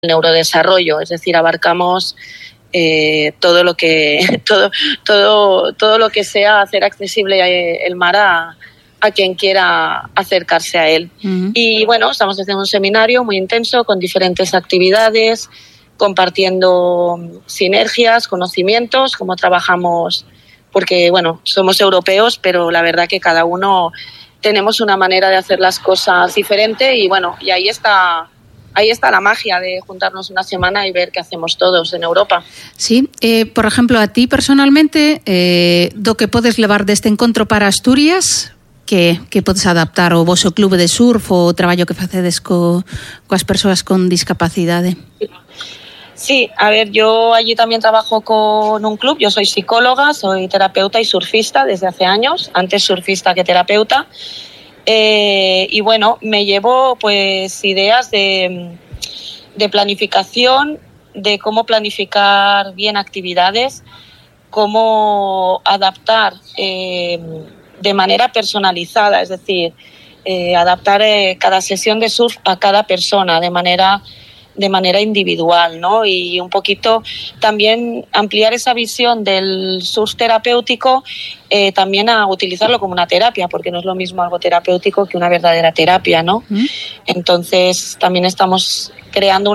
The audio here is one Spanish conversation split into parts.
neurodesarrollo, es decir, abarcamos todo lo que sea hacer accesible el mar a quien quiera acercarse a él. Uh-huh. Y bueno, estamos haciendo un seminario muy intenso con diferentes actividades, compartiendo sinergias, conocimientos, cómo trabajamos, porque bueno, somos europeos, pero la verdad que cada uno tenemos una manera de hacer las cosas diferente y bueno, y ahí está la magia de juntarnos una semana y ver qué hacemos todos en Europa. Sí, por exemplo, a ti personalmente, do que podes levar deste encontro para Asturias, que podes adaptar ao voso clube de surf ou o traballo que facedes coas persoas con discapacidade? Sí, a ver, yo allí también trabajo con un club, yo soy psicóloga, soy terapeuta y surfista desde hace años, antes surfista que terapeuta. Y bueno, me llevo pues ideas de planificación, de cómo planificar bien actividades, cómo adaptar de manera personalizada, es decir, adaptar cada sesión de surf a cada persona de manera individual, ¿no? Y un poquito también ampliar esa visión del surf terapéutico también a utilizarlo como una terapia, porque no es lo mismo algo terapéutico que una verdadera terapia, ¿no? Entonces también estamos creando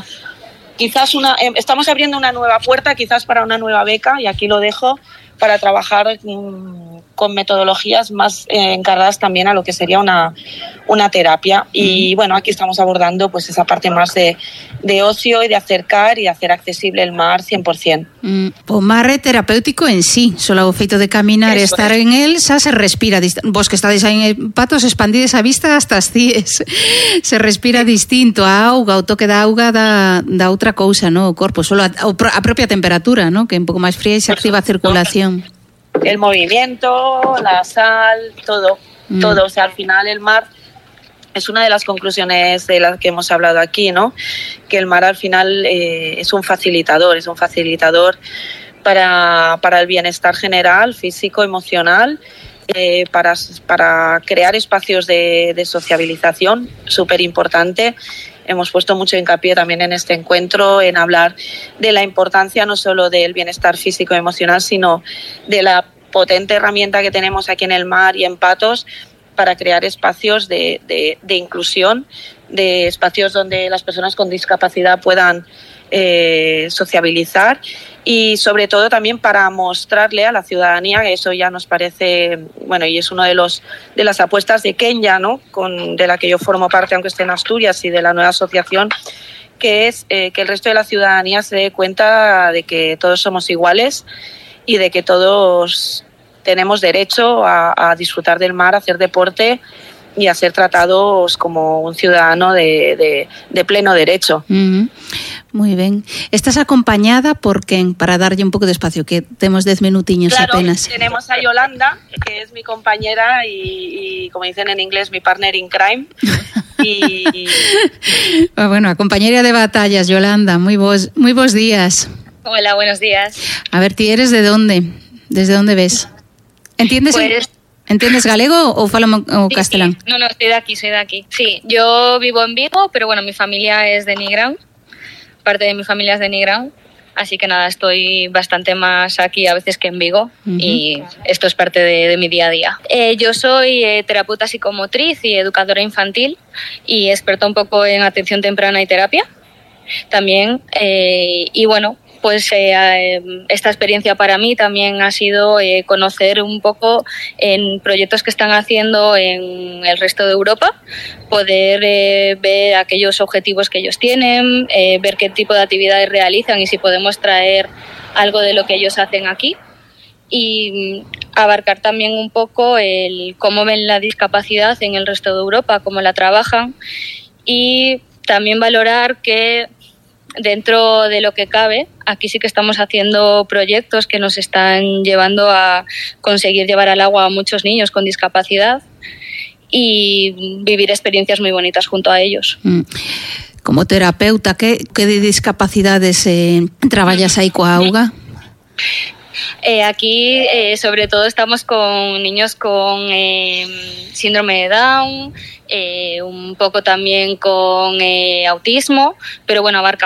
estamos abriendo una nueva puerta quizás para una nueva beca, y aquí lo dejo, para trabajar con metodologías más encargadas también a lo que sería una terapia. Y bueno, aquí estamos abordando pues esa parte más de ocio y de acercar y hacer accesible el mar 100%. O mar é terapéutico en sí, solo o feito de caminar e estar en él xa se respira. Vos que estades aí en Patos expandides a vista hasta as cíes, se respira distinto, a auga, o toque da auga da outra cousa, no? O corpo, solo a propia temperatura, no? Que é un pouco máis fría e se activa a circulación. El movimiento, la sal, todo, o sea, al final el mar es una de las conclusiones de las que hemos hablado aquí, ¿no? Que el mar al final es un facilitador para el bienestar general, físico, emocional, para crear espacios de sociabilización, súper importante. Hemos puesto mucho hincapié también en este encuentro en hablar de la importancia no solo del bienestar físico y emocional, sino de la potente herramienta que tenemos aquí en el mar y en Patos para crear espacios de inclusión, de espacios donde las personas con discapacidad puedan sociabilizar, y sobre todo también para mostrarle a la ciudadanía, que eso ya nos parece, bueno, y es uno de las apuestas de Kenya, ¿no? De la que yo formo parte, aunque esté en Asturias, y de la nueva asociación, que es que el resto de la ciudadanía se dé cuenta de que todos somos iguales y de que todos tenemos derecho a disfrutar del mar, a hacer deporte y a ser tratados como un ciudadano de pleno derecho. Uh-huh. Muy ben. Estás acompañada por quen, para darlle un pouco de espacio, que temos 10 minutiños apenas. Claro, tenemos a Yolanda, que es mi compañera y como dicen en inglés, mi partner in crime. Bueno, a compañera de batallas, Yolanda, moi bons días. Hola, buenos días. A ver, ti eres de dónde? ¿Desde dónde ves? ¿Entiendes galego o falo o castelán? Sí. No, soy de aquí. Sí, yo vivo en Vigo, pero bueno, mi familia es de Nigrán. Parte de mi familia es de Nigrán, así que nada, estoy bastante más aquí a veces que en Vigo. Uh-huh. Y esto es parte de mi día a día. Yo soy terapeuta psicomotriz y educadora infantil y experta un poco en atención temprana y terapia también. Y bueno, pues esta experiencia para mí también ha sido conocer un poco en proyectos que están haciendo en el resto de Europa, poder ver aquellos objetivos que ellos tienen, ver qué tipo de actividades realizan y si podemos traer algo de lo que ellos hacen aquí, y abarcar también un poco el cómo ven la discapacidad en el resto de Europa, cómo la trabajan, y también valorar que dentro de lo que cabe, aquí sí que estamos haciendo proyectos que nos están llevando a conseguir llevar al agua a muchos niños con discapacidad y vivir experiencias muy bonitas junto a ellos. Como terapeuta, que discapacidades traballas aí coa auga? Aquí sobre todo estamos con niños con síndrome de Down, un poco también con autismo, pero bueno, abarca